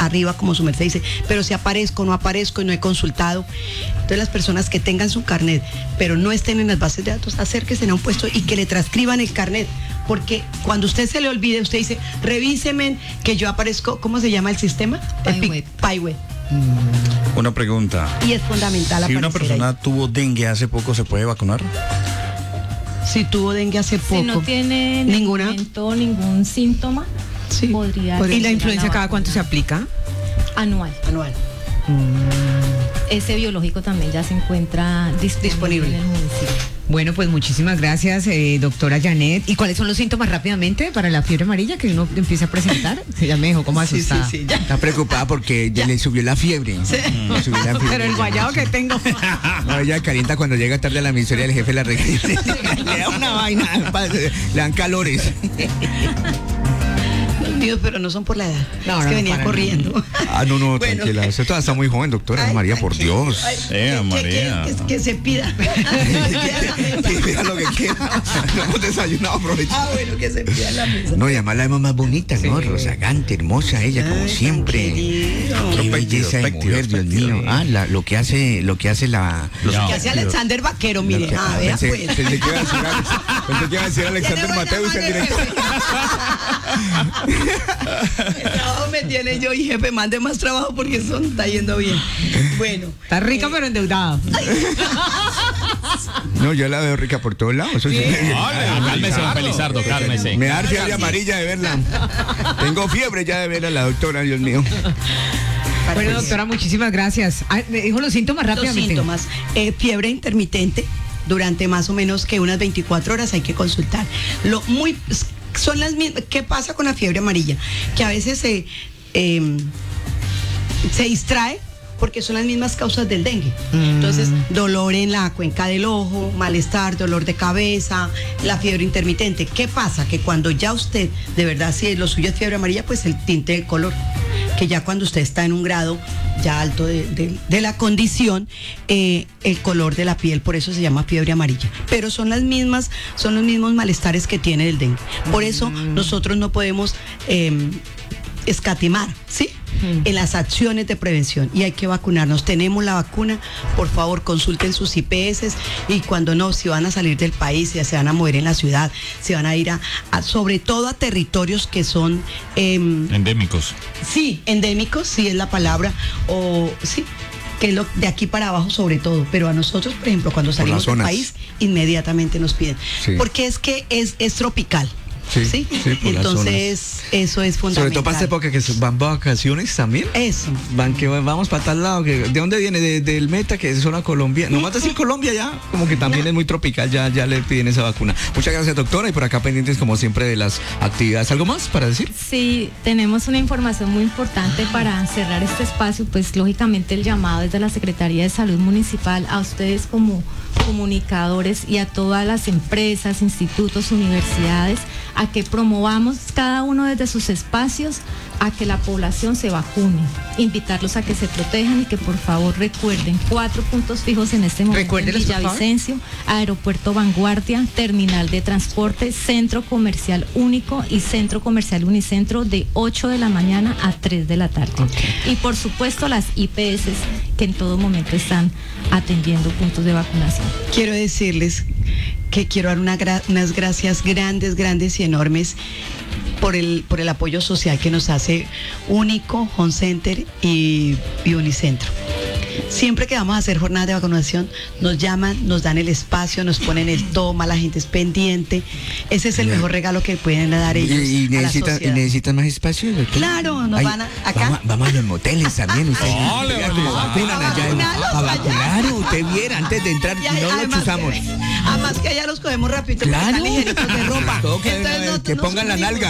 arriba, como su merced dice, pero si aparezco, no aparezco y no he consultado. Entonces las personas que tengan su carnet, pero no estén en las bases de datos, acérquense a un puesto y que le transcriban el carnet. Porque cuando usted se le olvide, usted dice, revíseme que yo aparezco, ¿cómo se llama el sistema? PIWeb. Una pregunta. Y es fundamental. Si una persona ahí tuvo dengue hace poco, ¿se puede vacunar? Si tuvo dengue hace poco. Si no tiene ningún síntoma, sí, podría. ¿Y la influenza cada cuánto se aplica? Anual. Ese biológico también ya se encuentra disponible en el municipio. Bueno, pues muchísimas gracias, doctora Janet. ¿Y cuáles son los síntomas rápidamente para la fiebre amarilla que uno empieza a presentar? Se ya me dejó como asustada. Sí, Está preocupada porque ya le subió la fiebre. Sí. Le subió la fiebre. Pero el guayabo que tengo. No, ella calienta cuando llega tarde a la emisora y el jefe la regaña. Le da una vaina, le dan calores. Dios, pero no son por la edad. No, es que venía corriendo. No, tranquila. Usted todavía está muy joven, doctora. María, por Dios. María. Que se pida. Pida lo que quiera. No hemos desayunado, aprovechamos. Bueno, que se pida la mesa. No, y además la vemos más bonita, ¿no? Rozagante, hermosa ella, como siempre. Qué belleza de mujer, Dios mío. Lo que hace la... Lo que hace Alexander Vaquero, mire. Vea pues. Pensé que iba a decir Alexander Mateus, el director. El trabajo me tiene yo y jefe, mande más trabajo porque eso no está yendo bien. Bueno. Está rica pero endeudada. No, yo la veo rica por todos lados. Eso sí. Cálmese, don Felizardo, cálmese. Me da fiebre amarilla de verla. Tengo fiebre ya de ver a la doctora, Dios mío. Bueno, doctora, muchísimas gracias. Me dijo los síntomas rápidamente. Los síntomas. Fiebre intermitente durante más o menos que unas 24 horas hay que consultar. Son las mismas. ¿Qué pasa con la fiebre amarilla? Que a veces se distrae porque son las mismas causas del dengue. Entonces, dolor en la cuenca del ojo, malestar, dolor de cabeza, la fiebre intermitente. ¿Qué pasa? Que cuando ya usted, de verdad, si lo suyo es fiebre amarilla, pues el tinte del color, que ya cuando usted está en un grado ya alto de la condición, el color de la piel, por eso se llama fiebre amarilla. Pero son los mismos malestares que tiene el dengue. Por eso nosotros no podemos escatimar, ¿sí? En las acciones de prevención, y hay que vacunarnos. Tenemos la vacuna, por favor consulten sus IPS, y cuando no, si van a salir del país, si se van a mover en la ciudad, si van a ir sobre todo a territorios que son endémicos. Sí, endémicos, sí es la palabra, o sí, que es lo de aquí para abajo sobre todo, pero a nosotros, por ejemplo, cuando salimos del país, inmediatamente nos piden, porque es que es tropical. Sí. Entonces eso es fundamental. Sobre todo para esta época que van vacaciones también. Eso. Vamos para tal lado. ¿De dónde viene? Del Meta, que es zona Colombia. No más decir Colombia ya, como que también es muy tropical, ya le piden esa vacuna. Muchas gracias, doctora, y por acá pendientes como siempre de las actividades. ¿Algo más para decir? Sí, tenemos una información muy importante para cerrar este espacio, pues lógicamente el llamado desde la Secretaría de Salud Municipal a ustedes como comunicadores y a todas las empresas, institutos, universidades, a que promovamos cada uno desde sus espacios a que la población se vacune, invitarlos a que se protejan y que por favor recuerden 4 puntos fijos en este momento en Villavicencio: Aeropuerto Vanguardia, Terminal de Transporte, Centro Comercial Único y Centro Comercial Unicentro, de 8 de la mañana a 3 de la tarde. Y por supuesto las IPS que en todo momento están atendiendo puntos de vacunación. Quiero decirles que quiero dar unas gracias grandes y enormes por el apoyo social que nos hace Único, Home Center y Unicentro. Siempre que vamos a hacer jornadas de vacunación, nos llaman, nos dan el espacio, nos ponen el toma, la gente es pendiente. Ese es el mejor regalo que pueden dar ellos a la sociedad. ¿Y necesitan más espacio, doctor? Claro, nos van acá. Vamos a los moteles también. Usted a vacunar, usted viera, antes de entrar, no lo chuzamos. Además que allá los cogemos rápido, claro, están ligeritos de ropa. Que pongan la nalga.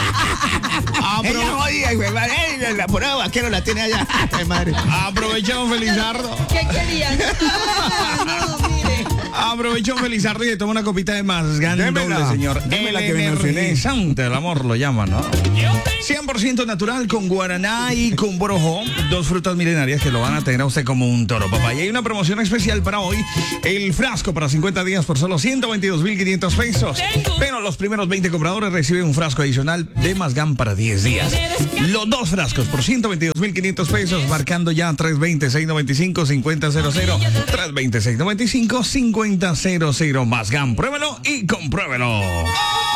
La prueba vaquero la tiene allá. Ay, madre. Aprovechamos, Felizardo. ¿Qué querían? No, mire. Aprovecho Felizardo y le tomo una copita de Mazgán doble, señor. Démela El que me emocioné. energizante, el amor lo llama, ¿no? 100% natural con guaraná y con borojó, 2 frutas milenarias que lo van a tener a usted como un toro, papá. Y hay una promoción especial para hoy, el frasco para 50 días por solo 122.500 pesos. Pero los primeros 20 compradores reciben un frasco adicional de Mazgán para 10 días. Los 2 frascos por 122.500 pesos, marcando ya 320-695-5000, 320-695-5000. Mazgán, pruébelo y compruébelo.